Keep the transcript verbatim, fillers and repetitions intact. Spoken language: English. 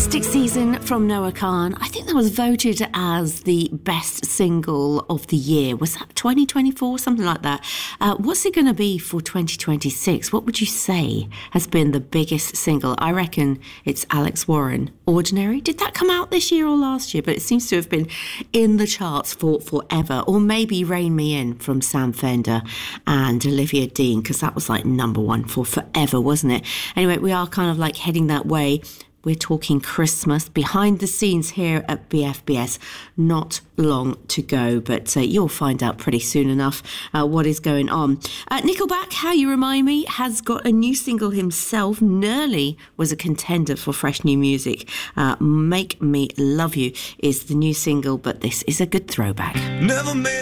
Fantastic Season from Noah Kahan. I think that was voted as the best single of the year. Was that twenty twenty-four? Something like that. Uh, what's it going to be for twenty twenty-six? What would you say has been the biggest single? I reckon it's Alex Warren, Ordinary. Did that come out this year or last year? But it seems to have been in the charts for forever. Or maybe Rein Me In from Sam Fender and Olivia Dean, because that was like number one for forever, wasn't it? Anyway, we are kind of like heading that way. We're talking Christmas behind the scenes here at B F B S. Not long to go, but uh, you'll find out pretty soon enough uh, what is going on. Uh, Nickelback, How You Remind Me, has got a new single himself. Nearly was a contender for fresh new music. Uh, Make Me Love You is the new single, but this is a good throwback. Never made